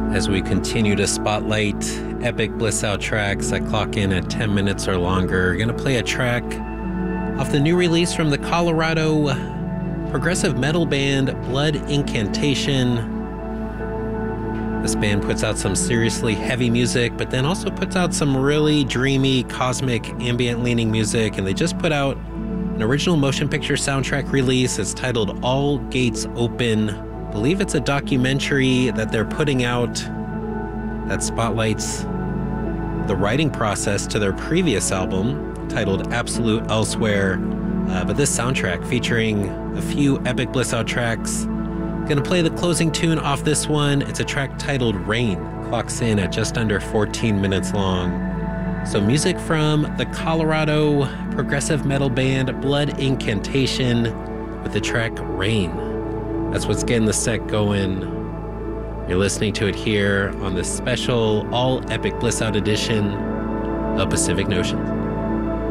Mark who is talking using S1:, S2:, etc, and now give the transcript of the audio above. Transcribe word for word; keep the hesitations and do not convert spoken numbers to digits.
S1: As we continue to spotlight epic Bliss Out tracks that clock in at ten minutes or longer, we're going to play a track off the new release from the Colorado progressive metal band Blood Incantation. This band puts out some seriously heavy music, but then also puts out some really dreamy, cosmic, ambient-leaning music, and they just put out an original motion picture soundtrack release. It's titled All Gates Open. I believe it's a documentary that they're putting out that spotlights the writing process to their previous album titled Absolute Elsewhere. Uh, but this soundtrack featuring a few epic Bliss Out tracks. Gonna play the closing tune off this one. It's a track titled Rain. Clocks in at just under fourteen minutes long. So music from the Colorado progressive metal band Blood Incantation with the track Rain. That's what's getting the set going. You're listening to it here on this special all epic Bliss Out edition of Pacific Notions.